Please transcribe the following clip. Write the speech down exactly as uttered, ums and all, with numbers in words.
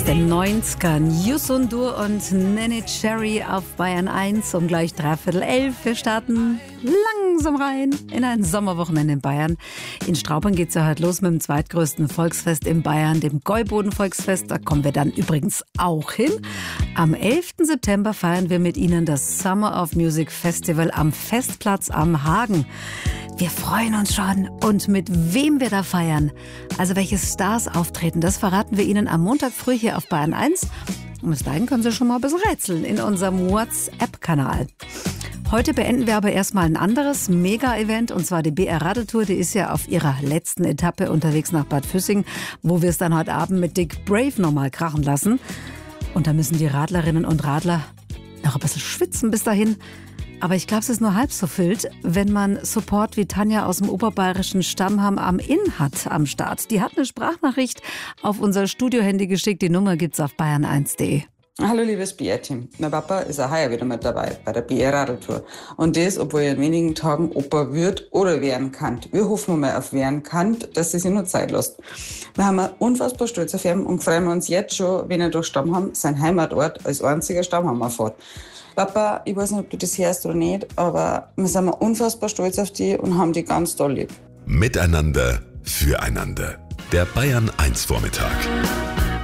den neunzigern. Youssou N'Dour und Neneh Cherry auf Bayern eins um gleich dreiviertel elf. Wir starten langsam rein in ein Sommerwochenende in Bayern. In Straubing geht es ja heute los mit dem zweitgrößten Volksfest in Bayern, dem Gäuboden-Volksfest. Da kommen wir dann übrigens auch hin. Am elften September feiern wir mit Ihnen das Summer of Music Festival am Festplatz am Hagen. Wir freuen uns schon. Und mit wem wir da feiern, also welche Stars auftreten, das verraten wir Ihnen am Montag früh hier auf Bayern eins. Und bis dahin können Sie schon mal ein bisschen rätseln in unserem WhatsApp-Kanal. Heute beenden wir aber erstmal ein anderes Mega-Event, und zwar die B R-Radeltour. Die ist ja auf ihrer letzten Etappe unterwegs nach Bad Füssing, wo wir es dann heute Abend mit Dick Brave nochmal krachen lassen. Und da müssen die Radlerinnen und Radler noch ein bisschen schwitzen bis dahin. Aber ich glaube, es ist nur halb so wild, wenn man Support wie Tanja aus dem oberbayerischen Stammheim am Inn hat am Start. Die hat eine Sprachnachricht auf unser Studiohandy geschickt. Die Nummer gibt's auf bayern eins punkt de. Hallo liebes B R-Team. Mein Papa ist auch heuer wieder mit dabei bei der B R-Radeltour. Und das, obwohl er in wenigen Tagen Opa wird oder werden kann. Wir hoffen mal auf werden kann, dass sie sich nur Zeit lässt. Wir haben unfassbar stolz auf ihn und freuen uns jetzt schon, wenn er durch Stammheim, sein Heimatort, als einziger Stammheimer fährt. Papa, ich weiß nicht, ob du das hörst oder nicht, aber wir sind unfassbar stolz auf dich und haben dich ganz doll lieb. Miteinander, füreinander. Der Bayern eins Vormittag.